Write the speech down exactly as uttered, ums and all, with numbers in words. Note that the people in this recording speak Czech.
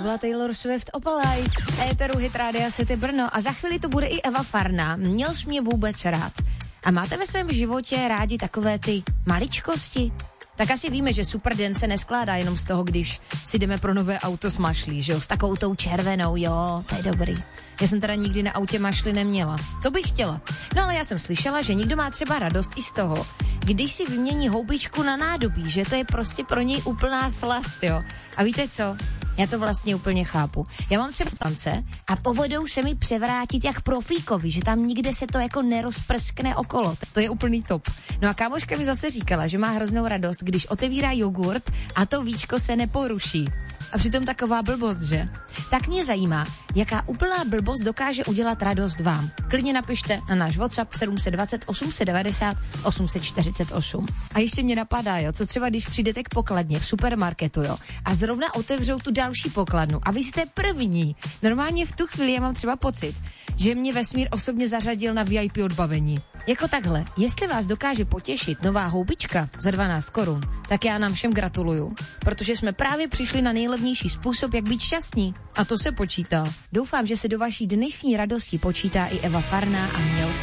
byla Taylor Swift Opalite, éteru Hit Rádia City Brno a za chvíli to bude i Eva Farná. Měl jsi mě vůbec rád. A máte ve svém životě rádi takové ty maličkosti? Tak asi víme, že super den se neskládá jenom z toho, když si jdeme pro nové auto s mašlí, že jo, s takovou tou červenou, jo, to je dobrý. Já jsem teda nikdy na autě mašli neměla. To bych chtěla. No ale já jsem slyšela, že někdo má třeba radost i z toho, když si vymění houbičku na nádobí, že to je prostě pro něj úplná slast, jo. A víte co? Já to vlastně úplně chápu. Já mám třeba stance a povedou se mi převrátit jak profíkovi, že tam nikde se to jako nerozprskne okolo. To je úplný top. No a kámoška mi zase říkala, že má hroznou radost, když otevírá jogurt a to víčko se neporuší. A přitom taková blbost, že? Tak mě zajímá, jaká úplná blbost dokáže udělat radost vám. Klidně napište na náš WhatsApp sedm set dvacet osm set devadesát osm set čtyřicet osm. A ještě mě napadá, jo, co třeba když přijdete k pokladně v supermarketu, jo, a zrovna otevřou tu další pokladnu a vy jste první. Normálně v tu chvíli já mám třeba pocit, že mě vesmír osobně zařadil na V I P odbavení. Jako takhle, jestli vás dokáže potěšit nová houbička za dvanáct korun, tak já nám všem gratuluju, protože jsme právě přišli na nejlevnější způsob, jak být šťastní. A to se počítá. Doufám, že se do vaší dnešní radosti počítá i Eva Farná a měl